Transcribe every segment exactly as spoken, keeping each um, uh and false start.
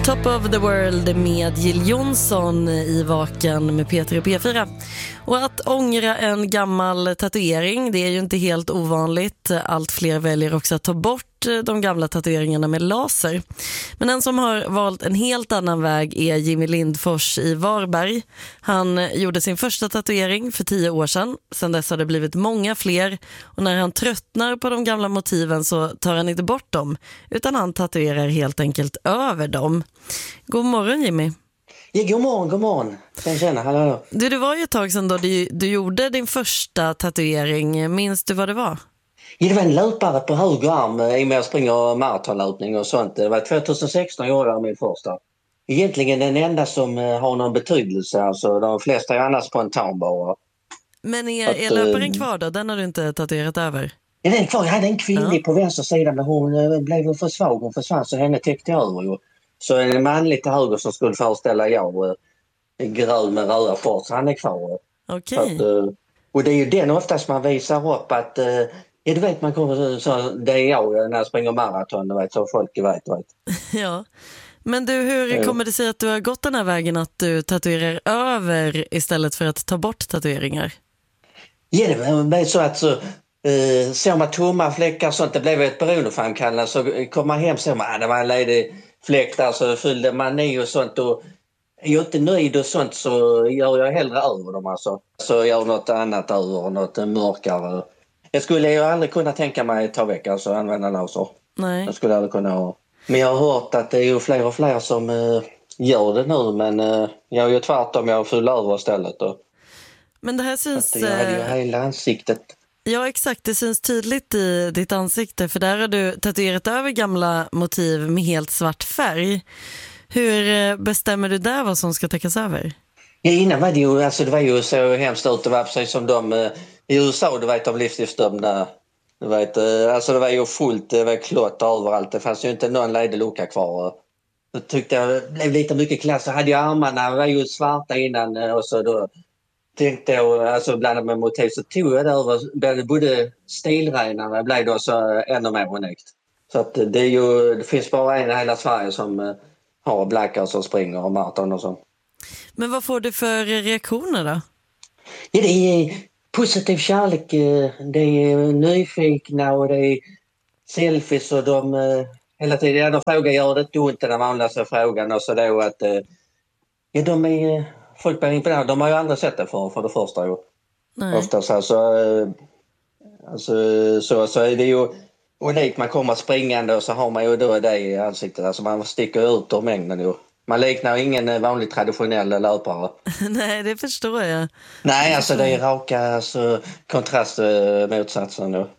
Top of the World med Jill Johnson i Vaken med Peter och P fyra. Och att ångra en gammal tatuering, det är ju inte helt ovanligt. Allt fler väljer också att ta bort de gamla tatueringarna med laser. Men en som har valt en helt annan väg är Jimmy Lindfors i Varberg. Han gjorde sin första tatuering för tio år sedan. Sedan dess har det blivit många fler. Och när han tröttnar på de gamla motiven så tar han inte bort dem. Utan han tatuerar helt enkelt över dem. God morgon Jimmy. Ja, god morgon, god morgon. Sen känner, hallå. Du, det var ju ett tag sedan då du, du gjorde din första tatuering. Minns du vad det var? Ja, det var en löpare på höger arm i och med att springa maratonlöpning och sånt. Det var tjugohundrasexton jag gjorde min första. Egentligen den enda som har någon betydelse. Alltså de flesta är annars spontan bara. Men är, är löparen kvar då? Den har du inte tatuerat över? Ja, den är kvar. Jag hade en kvinnlig ja. på vänster sida men hon blev för svag. Hon försvann så henne täckte jag över. Så en manlig till höger som skulle föreställa jag grön med röda shorts, så han är kvar. Okej. Okay. Och det är ju den oftast man visar upp att ja, du vet man kommer så det är jag när jag springer maraton, du vet, så folk vet, vet. Ja. Men du, hur kommer det sig att du har gått den här vägen att du tatuerar över istället för att ta bort tatueringar? Ja, det blev så att så Uh, såg man tomma fläckar och sånt, det blev ett beroendeframkallande, så kom man hem och såg man att ah, det var en ledig fläck där, så fyllde man i och sånt, och är jag inte nöjd och sånt så gör jag hellre över dem alltså. Så jag gör något annat över, något mörkare. Jag skulle ju aldrig kunna tänka mig att ta väck, alltså använda laser. Nej. Jag skulle aldrig kunna ha. Men jag har hört att det är ju fler och fler som uh, gör det nu, men uh, jag är ju tvärtom, jag fyller över istället. Och, men det här syns... jag hade ju hela ansiktet. Ja, exakt. Det syns tydligt i ditt ansikte, för där har du tatuerat över gamla motiv med helt svart färg. Hur bestämmer du där vad som ska täckas över? Ja, innan var det ju, alltså det var ju så hemskt ut, det var precis som de i U S A, du vet, av livstidsdömda. Du vet, alltså det var ju fullt, det var klotter överallt, det fanns ju inte någon ledig lucka kvar. Jag tyckte jag blev lite mycket klass, så hade jag armarna, var ju svarta innan och så då tänkte jag, alltså blandat med motiv, så tog jag det över, både stilrenarna blev då så ännu mer unikt. Så att det är ju, det finns bara en i hela Sverige som har blackar som springer och maraton och så. Men vad får du för reaktioner då? Ja, det är positiv kärlek, det är nyfikna och det är selfies och de hela tiden, ja, de frågar gör det inte ont när man läser frågan och så då att ja, de är folk blir imponerade. De har ju aldrig sett det för, för det första ju. Nej. Oftast alltså, alltså så, så är det ju unikt. Man kommer springande och så har man ju då det i ansiktet. Alltså man sticker ut ur mängden ju. Man liknar ingen vanlig traditionell löpare. Nej, det förstår jag. Nej, alltså det är raka alltså, kontrastmotsatsen då.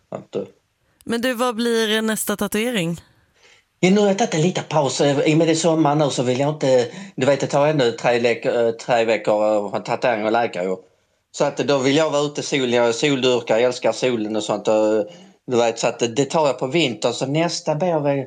Men du, vad blir nästa tatuering? Ja, nu har jag tagit en liten paus. I och med det sommar nu så vill jag inte... Du vet, det tar ändå tre, le- tre veckor från tatuering och läkare ju. Så att då vill jag vara ute i solen. Jag är soldyrkar, jag älskar solen och sånt. Och, du vet, så att det tar jag på vintern. Så nästa bär väl...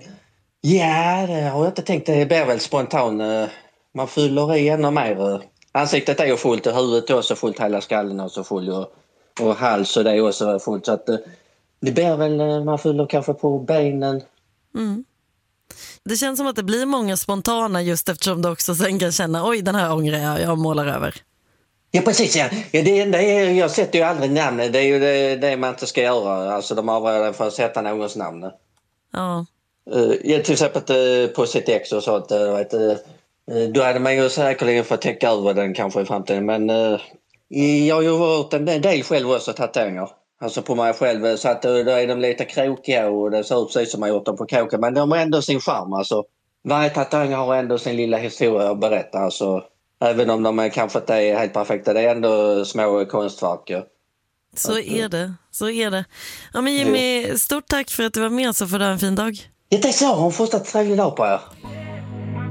Ja, det har jag inte tänkt. Det bär väl spontan. Man fyller i ännu mer. Ansiktet är ju fullt och huvudet är också fullt. Hela skallen är också full. Och, och hals och det är också fullt. Så att det bär väl... Man fyller kanske på benen. Mm. Det känns som att det blir många spontana just eftersom du också sen kan känna oj, den här ångrar jag, jag målar över. Ja, precis. Ja. Ja, det enda är, jag sätter ju aldrig namnet. Det är ju det, det man inte ska göra. Alltså de avråder för att sätta någons namn. Ja. Uh, ja, till exempel uh, på sitt ex och sånt. Uh, vet, uh, då hade man ju säkerligen fått täcka över den kanske i framtiden. Men uh, jag har ju varit en del själv också tatueringar. Alltså på mig själv, så att då är de lite krokiga och det ser ut precis som man gjort dem på kåken. Men de har ändå sin charm, alltså. Varje tatuering har ändå sin lilla historia att berätta, alltså. Även om de är, kanske inte är helt perfekta, det är ändå små konstverk. Ja. Så att, är det, så är det. Ja, men Jimmy, stort tack för att du var med, så får du ha en fin dag. Ja, det är så. Hon får en trevlig dag på er.